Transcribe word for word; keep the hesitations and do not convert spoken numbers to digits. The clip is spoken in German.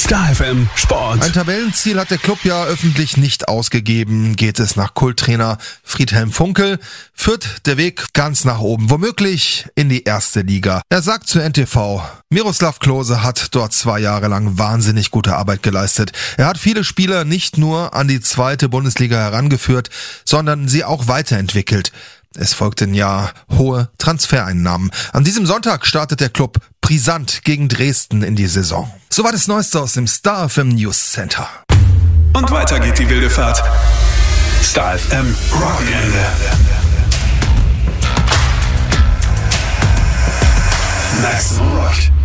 Star F M Sport. Ein Tabellenziel hat der Club ja öffentlich nicht ausgegeben. Geht es nach Kulttrainer Friedhelm Funkel, führt der Weg ganz nach oben, womöglich in die erste Liga. Er sagt zu N T V, Miroslav Klose hat dort zwei Jahre lang wahnsinnig gute Arbeit geleistet. Er hat viele Spieler nicht nur an die zweite Bundesliga herangeführt, sondern sie auch weiterentwickelt. Es folgten ja hohe Transfereinnahmen. An diesem Sonntag startet der Club brisant gegen Dresden in die Saison. So war das Neueste aus dem Star F M News Center. Und weiter geht die wilde Fahrt. Star F M Wochenende. Maximum Rock.